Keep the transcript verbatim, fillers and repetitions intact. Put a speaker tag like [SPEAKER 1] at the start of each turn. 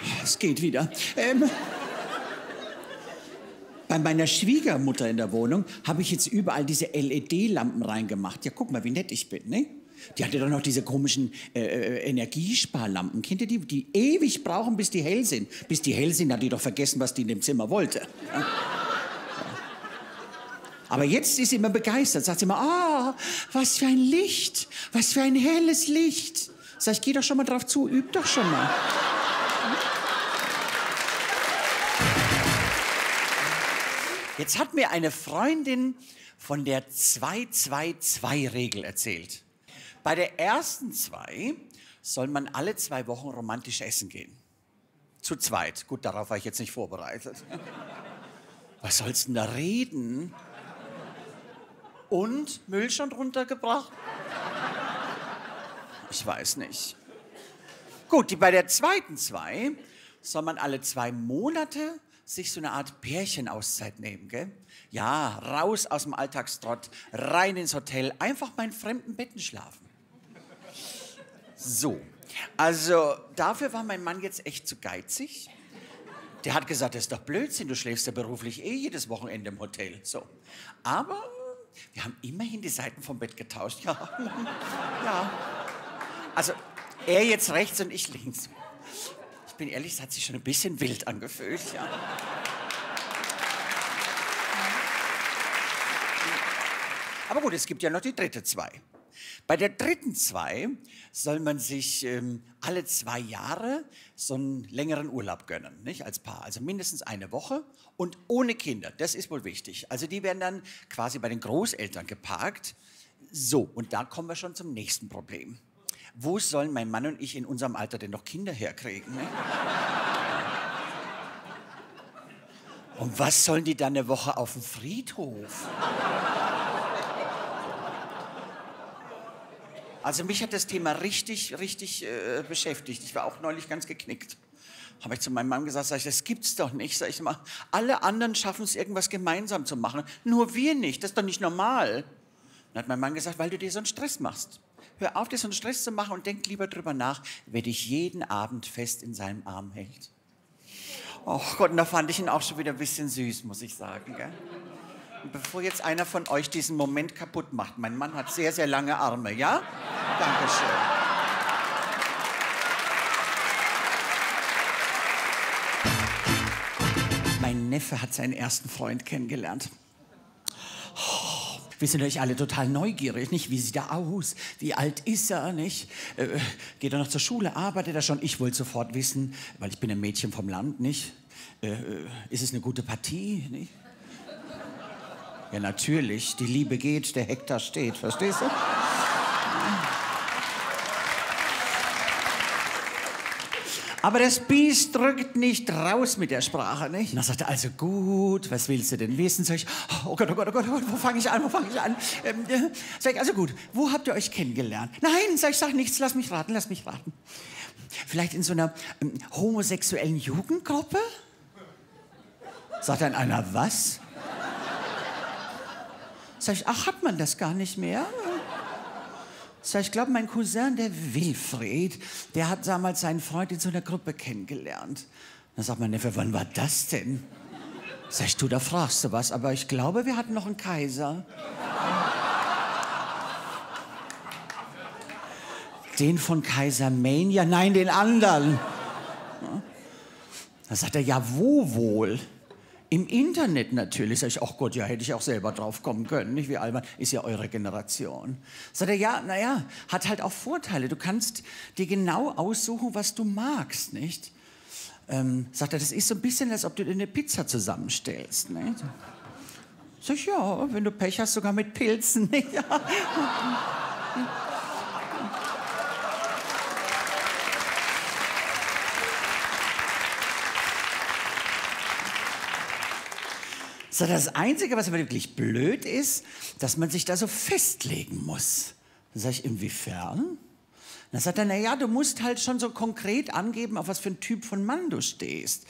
[SPEAKER 1] Es geht wieder. Ähm, bei meiner Schwiegermutter in der Wohnung habe ich jetzt überall diese L E D-Lampen reingemacht. Ja, guck mal, wie nett ich bin, ne? Die hatte doch noch diese komischen äh, Energiesparlampen. Kennt ihr die? Die ewig brauchen, bis die hell sind. Bis die hell sind, hat die doch vergessen, was die in dem Zimmer wollte. Ja? Ja. Aber jetzt ist sie immer begeistert. Sagt sie immer, ah, was für ein Licht. Was für ein helles Licht. Sag ich, geh doch schon mal drauf zu, üb doch schon mal. Jetzt hat mir eine Freundin von der zwei zwei zwei Regel erzählt. Bei der ersten zwei soll man alle zwei Wochen romantisch essen gehen. Zu zweit. Gut, darauf war ich jetzt nicht vorbereitet. Was soll's denn da reden? Und Müll schon runtergebracht? Ich weiß nicht. Gut, die, bei der zweiten zwei soll man alle zwei Monate sich so eine Art Pärchenauszeit nehmen, gell? Ja, raus aus dem Alltagstrott, rein ins Hotel, einfach mal in fremden Betten schlafen. So, also dafür war mein Mann jetzt echt zu geizig. Der hat gesagt, das ist doch Blödsinn, du schläfst ja beruflich eh jedes Wochenende im Hotel. So, aber wir haben immerhin die Seiten vom Bett getauscht. Ja, ja. Also er jetzt rechts und ich links. Ich bin ehrlich, es hat sich schon ein bisschen wild angefühlt. Ja. Aber gut, es gibt ja noch die dritte zwei. Bei der dritten zwei soll man sich ähm, alle zwei Jahre so einen längeren Urlaub gönnen, nicht, als Paar. Also mindestens eine Woche und ohne Kinder. Das ist wohl wichtig. Also die werden dann quasi bei den Großeltern geparkt. So, und da kommen wir schon zum nächsten Problem. Wo sollen mein Mann und ich in unserem Alter denn noch Kinder herkriegen? Ne? Und was sollen die dann eine Woche auf dem Friedhof? Also mich hat das Thema richtig, richtig äh, beschäftigt. Ich war auch neulich ganz geknickt. Habe ich zu meinem Mann gesagt, sag ich, das gibt's doch nicht. Sag ich mal, alle anderen schaffen es, irgendwas gemeinsam zu machen. Nur wir nicht, das ist doch nicht normal. Dann hat mein Mann gesagt, weil du dir so einen Stress machst. Hör auf, dir so einen Stress zu machen und denk lieber drüber nach, wer dich jeden Abend fest in seinem Arm hält. Oh Gott, und da fand ich ihn auch schon wieder ein bisschen süß, muss ich sagen. Gell? Und bevor jetzt einer von euch diesen Moment kaputt macht, mein Mann hat sehr, sehr lange Arme, ja? Dankeschön. Mein Neffe hat seinen ersten Freund kennengelernt. Oh, wir sind euch alle total neugierig, nicht? Wie sieht er aus? Wie alt ist er, nicht? Äh, geht er noch zur Schule? Arbeitet er schon? Ich wollte sofort wissen, weil ich bin ein Mädchen vom Land, nicht? Äh, ist es eine gute Partie, nicht? Ja, natürlich. Die Liebe geht, der Hektar steht. Verstehst du? Aber das Biest drückt nicht raus mit der Sprache, nicht? Und dann sagt er, also gut, was willst du denn wissen? Sag ich, oh Gott, oh Gott, oh Gott, wo fange ich an, wo fange ich an? Ähm, äh, sag ich, also gut, wo habt ihr euch kennengelernt? Nein, sag ich, sag nichts, lass mich raten, lass mich raten. Vielleicht in so einer ähm, homosexuellen Jugendgruppe? Sagt dann einer, was? Sag ich, ach, hat man das gar nicht mehr? Sag ich, glaube, mein Cousin, der Wilfried, der hat damals seinen Freund in so einer Gruppe kennengelernt. Dann sagt mein Neffe, wann war das denn? Sag ich, du, da fragst du was, aber ich glaube, wir hatten noch einen Kaiser. Den von Kaiser Mania? Nein, den anderen. Da sagt er, ja, wo wohl? Im Internet natürlich. Sag ich, ach Gott, ja, hätte ich auch selber drauf kommen können. Nicht wie albern, ist ja eure Generation. Sagt er, ja, naja, hat halt auch Vorteile. Du kannst dir genau aussuchen, was du magst, nicht? Ähm, sagt er, das ist so ein bisschen, als ob du dir eine Pizza zusammenstellst, nicht? Sag ich, ja, wenn du Pech hast, sogar mit Pilzen, nicht? Ja. So, das Einzige, was aber wirklich blöd ist, dass man sich da so festlegen muss. Dann sage ich, inwiefern? Dann sagt er, naja, du musst halt schon so konkret angeben, auf was für ein Typ von Mann du stehst.